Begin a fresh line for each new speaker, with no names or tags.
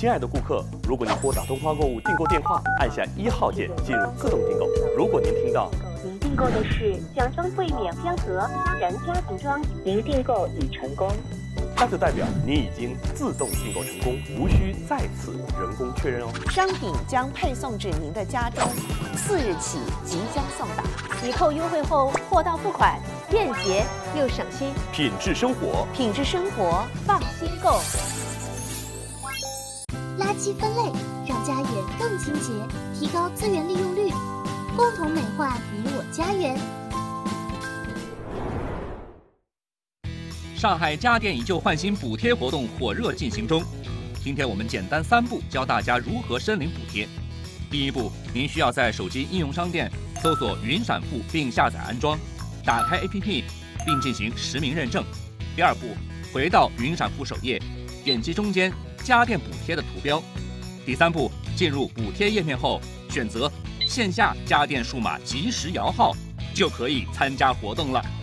亲爱的顾客，如果您拨打东方购物订购电话，按下1号键进入自动订购。如果您听到
您订购的是奖装柜免标盒然家庭装，您订购已成功，
那就代表您已经自动订购成功，无需再次人工确认哦。
商品将配送至您的家中，4日起即将送达。
抵扣优惠后，货到付款，便捷又省心。
品质生活，
品质生活，放心购。
垃圾分类让家园更清洁，提高资源利用率，共同美化你我家园。
上海家电以旧换新补贴活动火热进行中。今天我们简单3步教大家如何申领补贴。第一步，您需要在手机应用商店搜索云闪付并下载安装，打开 APP 并进行实名认证。第二步，回到云闪付首页，点击中间家电补贴的图标。第三步，进入补贴页面后，选择线下家电数码即时摇号，就可以参加活动了。